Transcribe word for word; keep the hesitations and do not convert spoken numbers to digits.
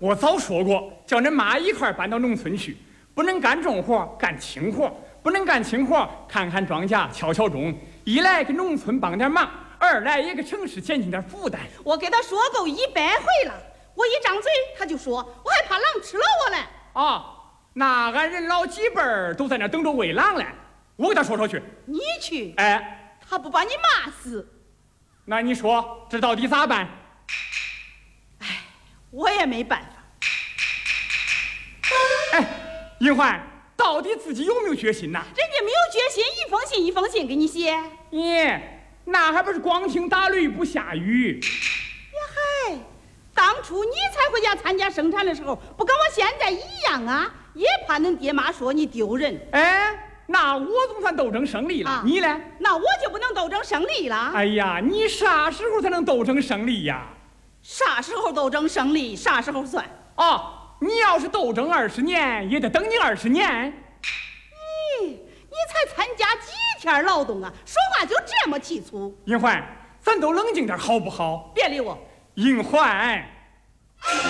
我早说过，叫恁妈一块搬到农村去，不能干重活，干轻活，不能干轻活，看看庄稼，敲敲钟。一来给农村帮点忙，二来也给城市减轻点负担。 我给他说够一百回了，我一张嘴他就说，我还怕狼吃了我嘞。 啊，那俺人老几辈儿都在那等着喂狼嘞，我给他说说去。 你去？ 哎， 他不把你骂死？ 那你说这到底咋办？ 哎，我也没办法。 哎，银环，到底自己有没有决心呐？ 人家没有决心，一封信一封信给你写。 咦，那还不是光听打雷不下雨？ 呀嗨，当初你才回家参加生产的时候，不跟我现在一样啊？也怕恁爹妈说你丢人。 哎，那我总算斗争胜利了。啊、你呢？ 那我就不能斗争胜利了。 哎呀，你啥时候才能斗争胜利呀？ 啥时候斗争胜利，啥时候算。 哦，你要是斗争二十年，也得等你二十年。 咦，你才参加几天劳动啊，说话就这么气粗。 银环，咱都冷静点好不好？ 别理我。 银环。